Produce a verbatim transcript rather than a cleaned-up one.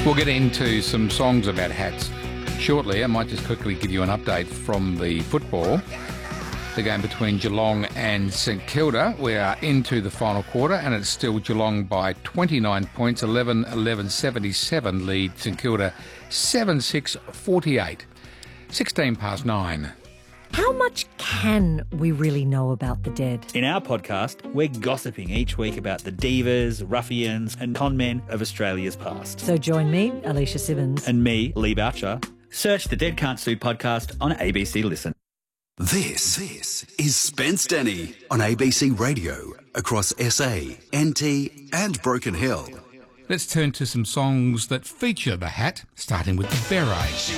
We'll get into some songs about hats shortly. I might just quickly give you an update from the football. The game between Geelong and St Kilda. We are into the final quarter and it's still Geelong by twenty-nine points, eleven eleven seventy-seven lead St Kilda seven six forty-eight. sixteen past nine. How much can we really know about the dead? In our podcast, we're gossiping each week about the divas, ruffians and conmen of Australia's past. So join me, Alicia Simmons. And me, Lee Boucher. Search the Dead Can't Sue podcast on A B C Listen. This, this is Spence Denny on A B C Radio across S A, N T and Broken Hill. Let's turn to some songs that feature the hat, starting with the beret.